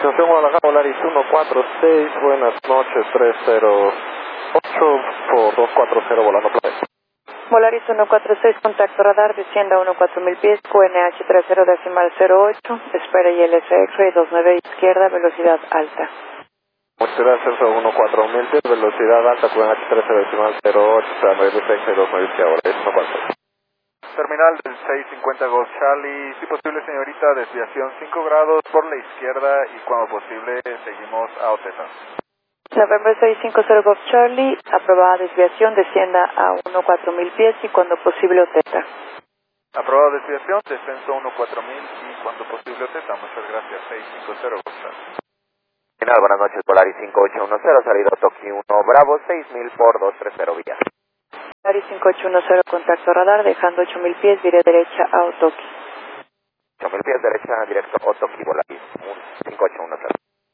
Estación Guadalajara, Volaris 146, buenas noches, 308 por 240 volando playa. Volaris 146, contacto radar, descienda 14.000 pies, QNH 30.08, espera ILS X-Ray 29 izquierda, velocidad alta. Muchas gracias, 14.000 pies, velocidad alta, QNH 30.08, espera ILS X-Ray 29 izquierda, Volaris 146. Terminal del 650 Golf Charlie, si posible señorita, desviación 5 grados por la izquierda y cuando posible seguimos a Oteta. November 650 Golf Charlie, aprobada desviación, descienda a 14.000 pies y cuando posible Oteta. Aprobada desviación, descenso 14.000 y cuando posible Oteta. Muchas gracias, 650 Golf Charlie. Terminal, buenas noches, Polaris 5810, salida Toki 1 Bravo, 6.000 por 230 vía. Volaris 5810, contacto radar, dejando 8.000 pies, diré derecha a Otoki. 8.000 pies derecha, directo Otoki.